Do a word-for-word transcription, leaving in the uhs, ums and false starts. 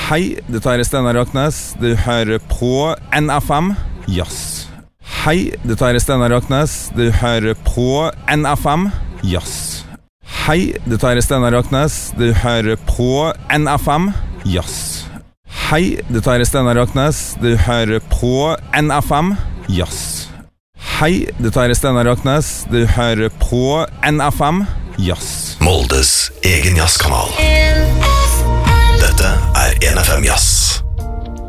Hei, dette er Steinar Raknes. Du hører på N F M Jazz. Hei, dette er Steinar Raknes. Du hører på N F M Jazz. Hei, dette er Steinar Raknes. Du hører på N F M Jazz. Hei, dette er Steinar Raknes. Du hører på N F M Jazz. Hei, dette er Steinar Raknes. Du hører på N F M Jazz. Moldes egen jazzkanal. Dette er N F M Jazz.